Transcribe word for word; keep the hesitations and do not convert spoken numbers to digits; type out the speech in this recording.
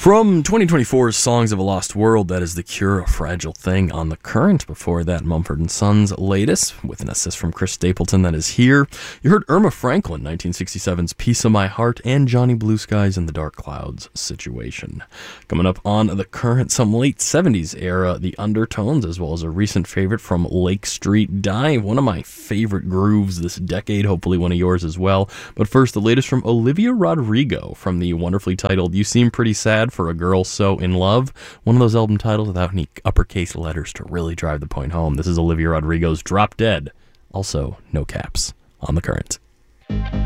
From twenty twenty-four's Songs of a Lost World, that is The Cure, A Fragile Thing on The Current. Before that, Mumford and Sons' latest, with an assist from Chris Stapleton, that is Here. You heard Irma Franklin, nineteen sixty-seven's Piece of My Heart, and Johnny Blue Skies and the Dark Clouds, Situation. Coming up on The Current, some late seventies era The Undertones, as well as a recent favorite from Lake Street Dive, one of my favorite grooves this decade, hopefully one of yours as well. But first, the latest from Olivia Rodrigo from the wonderfully titled You Seem Pretty Sad for a Girl So in Love, one of those album titles without any uppercase letters to really drive the point home. This is Olivia Rodrigo's Drop Dead, also no caps, on The Current.